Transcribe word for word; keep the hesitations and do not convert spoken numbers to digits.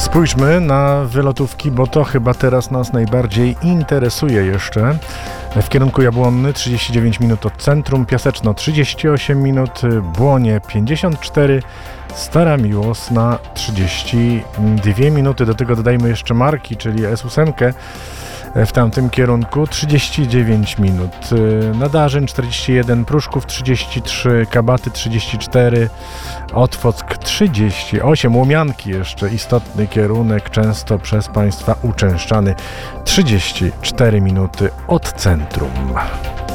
Spójrzmy na wylotówki, bo to chyba teraz nas najbardziej interesuje jeszcze. W kierunku Jabłonny trzydzieści dziewięć minut od centrum, Piaseczno trzydzieści osiem minut, Błonie pięćdziesiąt cztery, Stara Miłosna trzydzieści dwie minuty. Do tego dodajmy jeszcze Marki, czyli S osiem w tamtym kierunku, trzydzieści dziewięć minut. Nadarzyn czterdzieści jeden, Pruszków trzydzieści trzy, Kabaty trzydzieści cztery, Otwock trzydzieści osiem, Łomianki jeszcze istotny kierunek, często przez Państwa uczęszczany, trzydzieści cztery minuty od centrum.